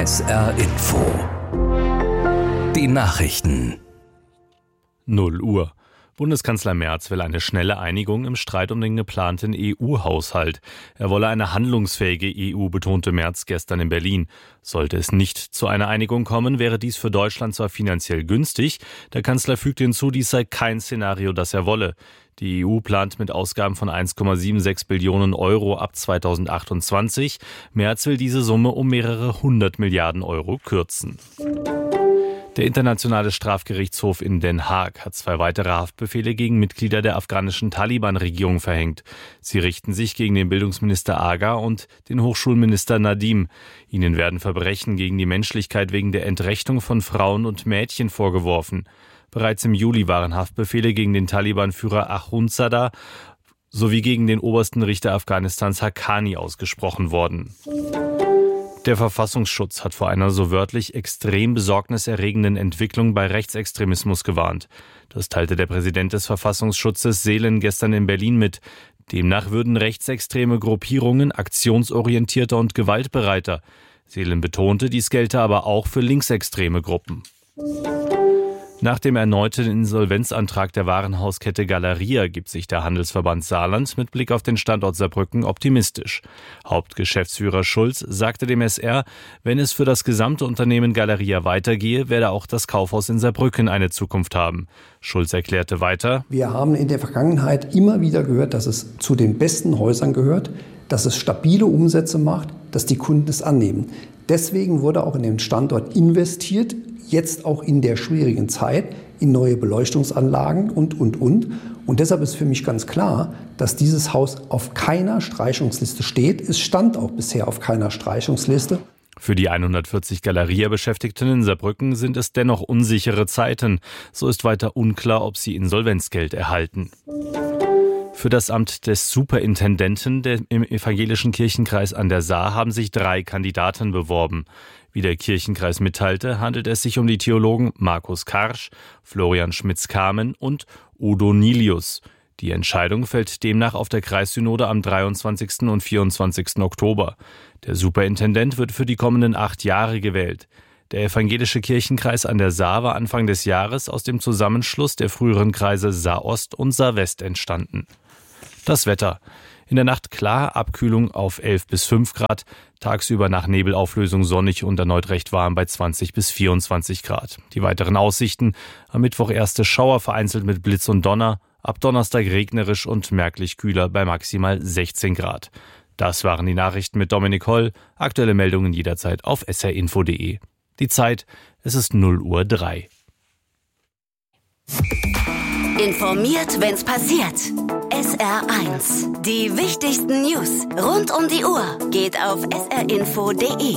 SR Info. Die Nachrichten. 0 Uhr. Bundeskanzler Merz will eine schnelle Einigung im Streit um den geplanten EU-Haushalt. Er wolle eine handlungsfähige EU, betonte Merz gestern in Berlin. Sollte es nicht zu einer Einigung kommen, wäre dies für Deutschland zwar finanziell günstig. Der Kanzler fügte hinzu, dies sei kein Szenario, das er wolle. Die EU plant mit Ausgaben von 1,76 Billionen Euro ab 2028. Merz will diese Summe um mehrere 100 Milliarden Euro kürzen. Der Internationale Strafgerichtshof in Den Haag hat 2 weitere Haftbefehle gegen Mitglieder der afghanischen Taliban-Regierung verhängt. Sie richten sich gegen den Bildungsminister Aga und den Hochschulminister Nadim. Ihnen werden Verbrechen gegen die Menschlichkeit wegen der Entrechtung von Frauen und Mädchen vorgeworfen. Bereits im Juli waren Haftbefehle gegen den Taliban-Führer Akhundzada sowie gegen den obersten Richter Afghanistans Haqqani ausgesprochen worden. Der Verfassungsschutz hat vor einer so wörtlich extrem besorgniserregenden Entwicklung bei Rechtsextremismus gewarnt. Das teilte der Präsident des Verfassungsschutzes Seelen gestern in Berlin mit. Demnach würden rechtsextreme Gruppierungen aktionsorientierter und gewaltbereiter. Seelen betonte, dies gelte aber auch für linksextreme Gruppen. Nach dem erneuten Insolvenzantrag der Warenhauskette Galeria gibt sich der Handelsverband Saarland mit Blick auf den Standort Saarbrücken optimistisch. Hauptgeschäftsführer Schulz sagte dem SR, wenn es für das gesamte Unternehmen Galeria weitergehe, werde auch das Kaufhaus in Saarbrücken eine Zukunft haben. Schulz erklärte weiter: Wir haben in der Vergangenheit immer wieder gehört, dass es zu den besten Häusern gehört, dass es stabile Umsätze macht, dass die Kunden es annehmen. Deswegen wurde auch in den Standort investiert, jetzt auch in der schwierigen Zeit, in neue Beleuchtungsanlagen und. Und deshalb ist für mich ganz klar, dass dieses Haus auf keiner Streichungsliste steht. Es stand auch bisher auf keiner Streichungsliste. Für die 140 Galeria-Beschäftigten in Saarbrücken sind es dennoch unsichere Zeiten. So ist weiter unklar, ob sie Insolvenzgeld erhalten. Für das Amt des Superintendenten im evangelischen Kirchenkreis an der Saar haben sich 3 Kandidaten beworben. Wie der Kirchenkreis mitteilte, handelt es sich um die Theologen Markus Karsch, Florian Schmitz-Kamen und Udo Nilius. Die Entscheidung fällt demnach auf der Kreissynode am 23. und 24. Oktober. Der Superintendent wird für die kommenden 8 Jahre gewählt. Der evangelische Kirchenkreis an der Saar war Anfang des Jahres aus dem Zusammenschluss der früheren Kreise Saar-Ost und Saar-West entstanden. Das Wetter. In der Nacht klar, Abkühlung auf 11 bis 5 Grad, tagsüber nach Nebelauflösung sonnig und erneut recht warm bei 20 bis 24 Grad. Die weiteren Aussichten: am Mittwoch erste Schauer, vereinzelt mit Blitz und Donner, ab Donnerstag regnerisch und merklich kühler bei maximal 16 Grad. Das waren die Nachrichten mit Dominik Holl. Aktuelle Meldungen jederzeit auf srinfo.de. Die Zeit, es ist 0:03 Uhr. Informiert, wenn's passiert. SR1. Die wichtigsten News rund um die Uhr geht auf srinfo.de.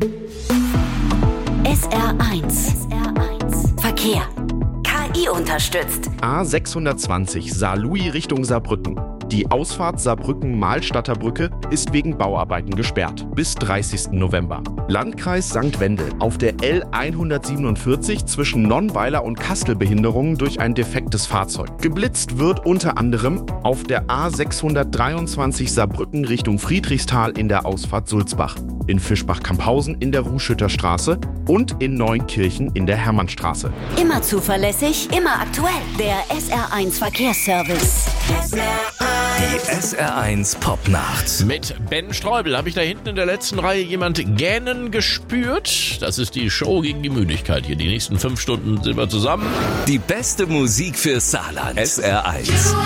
SR1. Verkehr. KI unterstützt. A620 Saarlouis Richtung Saarbrücken. Die Ausfahrt Saarbrücken-Mahlstadter Brücke ist wegen Bauarbeiten gesperrt bis 30. November. Landkreis St. Wendel. Auf der L147 zwischen Nonnweiler und Kastel Behinderungen durch ein defektes Fahrzeug. Geblitzt wird unter anderem auf der A623 Saarbrücken Richtung Friedrichsthal in der Ausfahrt Sulzbach, in Fischbach-Kamphausen in der Ruhschütter Straße und in Neunkirchen in der Hermannstraße. Immer zuverlässig, immer aktuell. Der SR1 Verkehrsservice. Die SR1 Popnacht. Mit Ben Streubel habe ich da hinten in der letzten Reihe jemand gähnen gespürt. Das ist die Show gegen die Müdigkeit hier. Die nächsten 5 Stunden sind wir zusammen. Die beste Musik für Saarland. SR1.